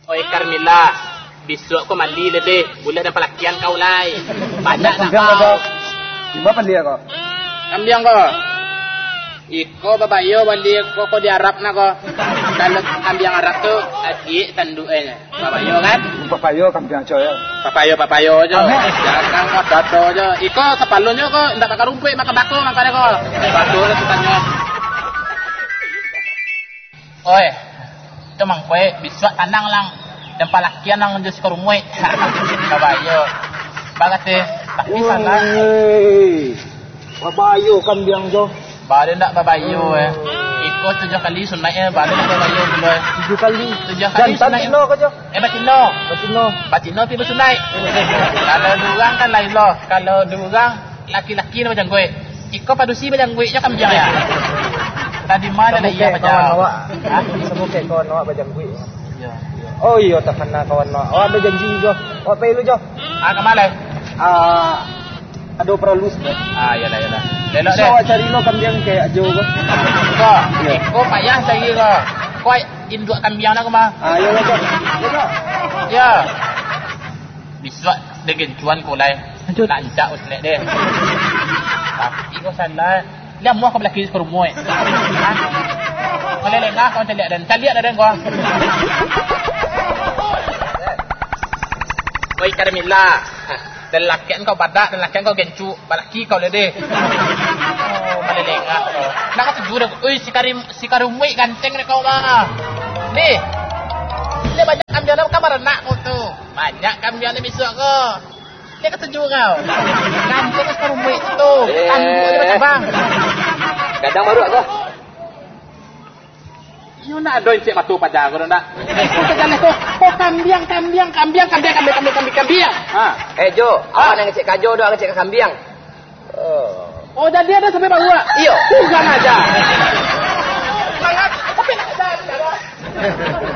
Oi Carmilla, besok kau mandi lebih. Boleh dan pelakian kau lai. Banyak nak kau. Gimana dia kau? Kambing kau. Iko babayo balik kau di Arab nak kau. Kalau kambing Arab tu adik tanduknya. Babayo kan? Papayo kambing aja ya. Papayo aja. Jangan ngotot aja. Iko kepalunnya kau ndak makan rumput makan bako makanya kau. Bako lah sukanya. Oi. Itu mang kue bisa tanang lang dan palakian lang jadi sekorumui. Babayo. Bagateh. Tapi salah. Babayo kambing jo. Balik nak babayo Ikut 7 kali sunatnya balik nak babayo dulu. 7 kali. 7 kali sunat. Batino kau jo. Batino pi bersunat. Kalau durang kan lain loh. Kalau durang laki-laki macam gue. Ikut padusi macam gue je kan biar ya. Tadi mana dah iya macam awak. Semua ke kawan awak macam gue. Ya. Oh iya tak kena kawan awak. Awak ada janji jo. Awak pay lu jo. Ke mana? Ada peralus. Yalah. Lelok deh. Awak cari lo kambing kayak jo ke? Kau payah cari kau. Kau induk kambing nak ke mah? Ya jo. Ya. Bisa dengan cuan kau lai. Lanjak uslet deh. Tapi kau salah. Lihat muah kau belakang ke rumah. Kau lelengah kau cari dan kau. Oi Carmilla. Dan lakian kau badak dan lakian kau gencu. Balaki kau lede. Oh, malelengah kau. Nak kau tujuh dah. Oi si Karumui ganteng ni kau mah. Ni. Ni banyak kambing dalam kamar nak kau tu. Banyak kambing ni besok kau. Ni kau tujuh kau. Ganteng si Karumui tu. Tanduk dia macam bang. Kadang baru kau. You nak doin cek batu pada aku nak. Kau jangan kau kambing. Jo, awak nak ngecek kajo doang ngecek kambing. Oh, jadi ada sampai bawa. Iyo. Bukan aja.